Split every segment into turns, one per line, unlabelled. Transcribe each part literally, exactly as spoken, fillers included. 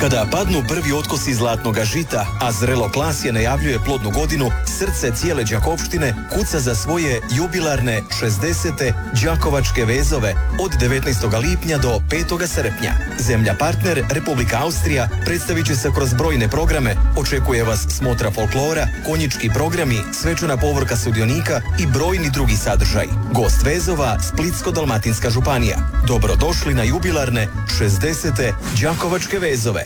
Kada padnu prvi otkosi zlatnoga žita, a zrelo klasje najavljuje plodnu godinu, srce cijele Đakovštine kuca za svoje jubilarne šezdesete Đakovačke vezove od devetnaestog lipnja do petog srpnja. Zemlja partner Republika Austrija predstavit će se kroz brojne programe, očekuje vas smotra folklora, konjički programi, svečana povorka sudionika i brojni drugi sadržaj. Gost vezova Splitsko-dalmatinska županija. Dobrodošli na jubilarne šezdesete Đakovačke vezove.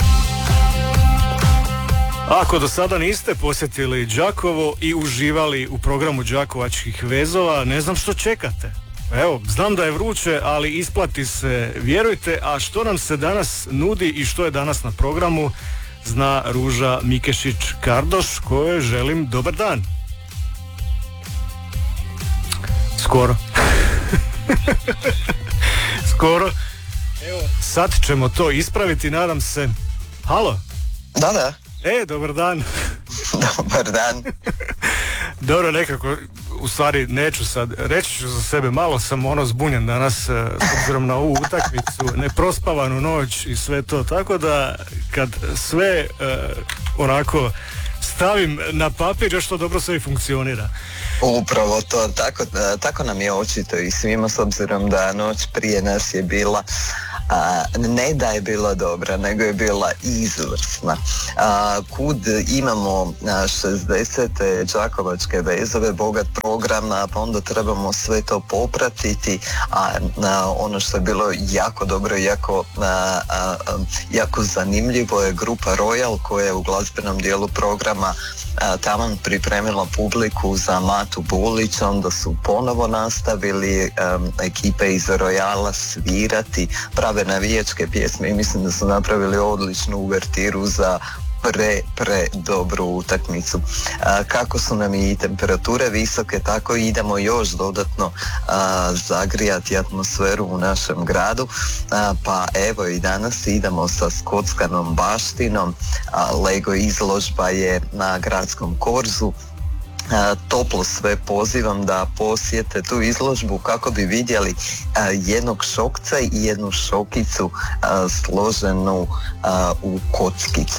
Ako do sada niste posjetili Đakovo i uživali u programu Đakovačkih vezova, ne znam što čekate. Evo, znam da je vruće, ali isplati se, vjerujte. A što nam se danas nudi i što je danas na programu, zna Ruža Mikešić-Kardoš, kojoj želim dobar dan. Skoro. Skoro. Evo, sad ćemo to ispraviti, nadam se. Halo?
Da, da.
E, dobar dan.
Dobar dan.
Dobro, nekako, u stvari neću sad, reći ću za sebe, malo sam ono zbunjen danas s obzirom na ovu utakmicu, neprospavanu noć i sve to, tako da kad sve uh, onako stavim na papir, još to dobro sve i funkcionira.
Upravo to, tako, tako nam je očito i svima, s obzirom da noć prije nas je bila A, ne da je bila dobra, nego je bila izvrsna. A, kud imamo šezdesete Đakovačke vezove, bogat program, pa onda trebamo sve to popratiti, a, a ono što je bilo jako dobro, jako, a, a, jako zanimljivo je grupa Royal koja je u glazbenom dijelu programa a, taman pripremila publiku za Matu Bulića, onda su ponovo nastavili a, ekipe iz Royala svirati prave navijačke pjesme i mislim da su napravili odličnu uvertiru za pre, pre dobru utakmicu. A, kako su nam i temperature visoke, tako idemo još dodatno a, zagrijati atmosferu u našem gradu, a, pa evo i danas idemo sa skockanom baštinom, a, Lego izložba je na gradskom korzu. A, toplo sve pozivam da posjete tu izložbu kako bi vidjeli a, jednog šokca i jednu šokicu a, složenu a, u kockice.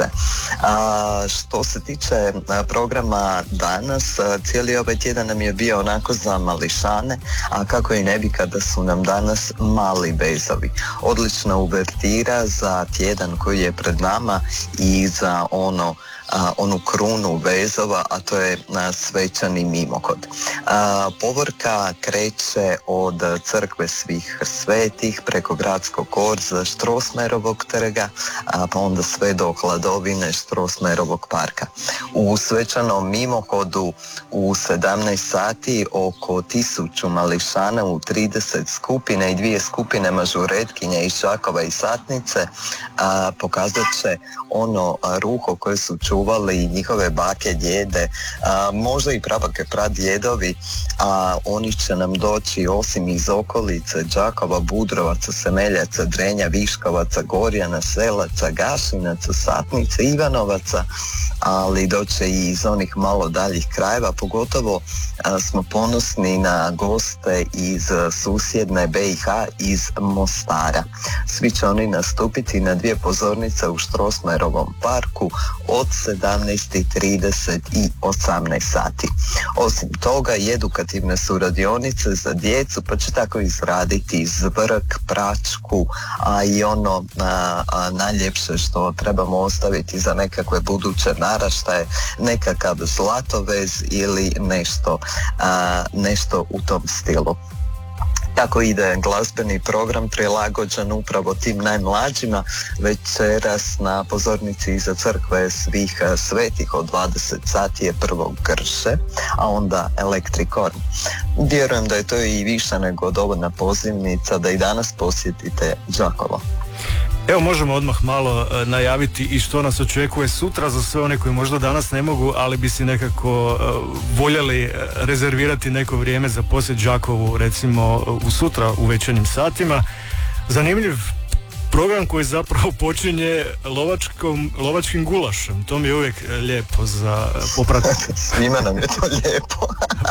A, što se tiče a, programa danas, a, cijeli ovaj tjedan nam je bio onako za mališane, a kako i ne bi kada su nam danas mali vezovi. Odlična uvertira za tjedan koji je pred nama i za ono A, onu krunu vezova, a to je a, svečani mimohod. A, povorka kreće od crkve svih svetih preko gradskog korza Štrosmajerovog trga, a, pa onda sve do hladovine Štrosmajerovog parka. U svečanom mimohodu u sedamnaest sati oko tisuću mališana u trideset skupine i dvije skupine mažuretkinja iz Đakova i Satnice a, pokazat će ono a, ruho koje su čuvali i njihove bake, djede, a, možda i prabake, pradjedovi, a oni će nam doći osim iz okolice Đakova, Budrovaca, Semeljaca, Drenja, Viškovaca, Gorjana, Selaca, Gašinaca, Satnice, Ivanovaca, ali doće i iz onih malo daljih krajeva. Pogotovo a, smo ponosni na goste iz susjedne B i H, iz Mostara. Svi će oni nastupiti na dvije pozornice u Štrosmajerovom parku od sedamnaest i trideset i osamnaest sati. Osim toga i edukativne su radionice za djecu, pa će tako izraditi zvrk, pračku, a i ono a, a, najljepše što trebamo ostaviti za nekakve buduće naraštaje, nekakav zlatovez ili nešto, a, nešto u tom stilu. Tako ide glazbeni program prilagođen upravo tim najmlađima. Večeras na pozornici iza crkve svih svetih od dvadeset sati je prvo Grše, a onda Elektrikon. Vjerujem da je to i više nego dovoljna pozivnica da i danas posjetite Đakovo.
Evo, možemo odmah malo uh, najaviti i što nas očekuje sutra za sve one koji možda danas ne mogu, ali bi si nekako uh, voljeli uh, rezervirati neko vrijeme za posjet Đakovu, recimo uh, u sutra u večernjim satima. Zanimljiv program koji zapravo počinje lovačkom, lovačkim gulašem. To mi je uvijek lijepo za uh, popratiti.
Svima nam je to lijepo.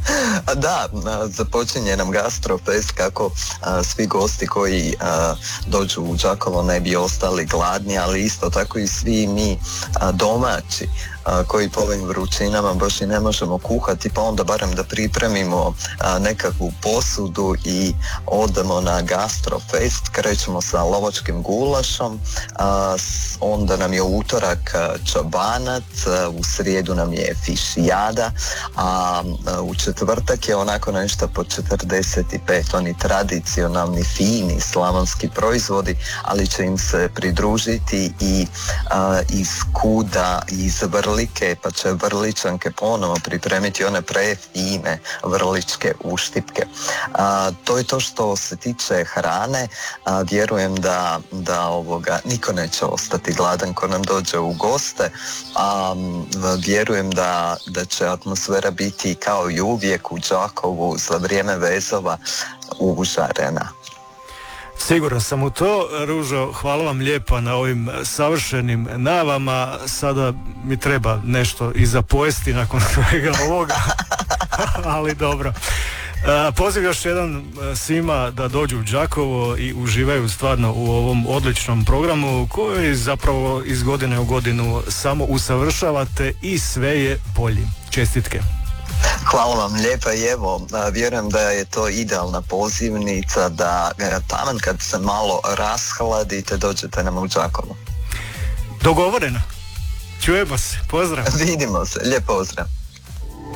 Da, započinje nam Gastrofest kako a, svi gosti koji a, dođu u Đakovo ne bi ostali gladni, ali isto tako i svi mi a, domaći a, koji po ovim vrućinama baš i ne možemo kuhati, pa onda barem da pripremimo a, nekakvu posudu i odemo na Gastrofest. Krećemo sa lovačkim gulašom, a, s, onda nam je u utorak a, čobanac, a, u srijedu nam je fišijada, a, a u četvrtak je onako nešto po četrdeset pet, oni tradicionalni fini slavonski proizvodi, ali će im se pridružiti i a, iz Kuda, iz Vrlike, pa će Vrličanke ponovo pripremiti one prefine vrličke uštipke. A, to je to što se tiče hrane. A, vjerujem da, da ovoga, niko neće ostati gladan ko nam dođe u goste. A, vjerujem da, da će atmosfera biti kao i uvijek u Đakovu za vrijeme vezova užarena.
Siguran sam u to. Ružo, hvala vam lijepa na ovim savršenim najavama. Sada mi treba nešto i za pojesti nakon svega ovoga, ali dobro. Poziv još jedan svima da dođu u Đakovo i uživaju stvarno u ovom odličnom programu koji zapravo iz godine u godinu samo usavršavate i sve je bolji. Čestitke.
Hvala vam lijepa i evo, vjerujem da je to idealna pozivnica da taman kad se malo rashladite dođete nam u Đakovo.
Dogovoreno. Čujemo se. Pozdrav.
Vidimo se. Lijep pozdrav.